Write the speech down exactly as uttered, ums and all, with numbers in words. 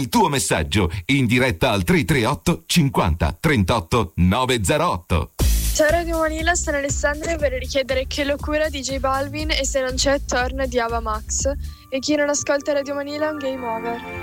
il tuo messaggio in diretta al tre tre otto cinquanta trentotto novecentootto. Ciao Radio Manila, sono Alessandra per richiedere Che locura di J Balvin e se non c'è torna di Ava Max. E chi non ascolta Radio Manila è un game over.